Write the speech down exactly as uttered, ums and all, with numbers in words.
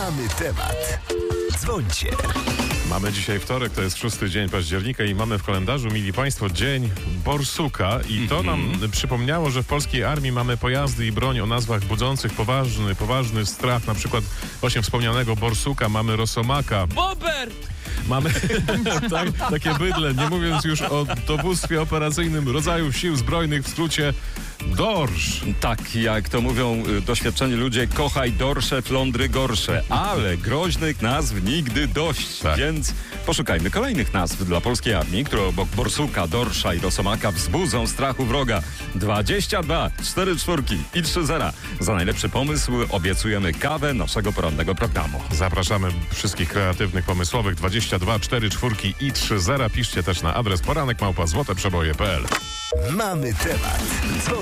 Mamy temat. Dzwońcie. Mamy dzisiaj wtorek, to jest szósty dzień października i mamy w kalendarzu, mili Państwo, dzień borsuka i to nam przypomniało, że w polskiej armii mamy pojazdy i broń o nazwach budzących poważny, poważny strach, na przykład właśnie wspomnianego borsuka, mamy rosomaka. Bober! Mamy tak, takie bydle, nie mówiąc już o dowództwie operacyjnym rodzajów sił zbrojnych, w skrócie dorsz. Tak, jak to mówią y, doświadczeni ludzie, kochaj dorsze, flądry gorsze, ale groźnych nazw nigdy dość, Tak. więc poszukajmy kolejnych nazw dla polskiej armii, które obok borsuka, dorsza i rosomaka wzbudzą strachu wroga. dwadzieścia dwa, cztery czwórki i trzy zera. Za najlepszy pomysł obiecujemy kawę naszego porannego programu. Zapraszamy wszystkich kreatywnych, pomysłowych dwadzieścia dwa, cztery czwórki i trzy zera. Piszcie też na adres poranek małpa złote przeboje kropka p l. Mamy temat. Dzwońcie.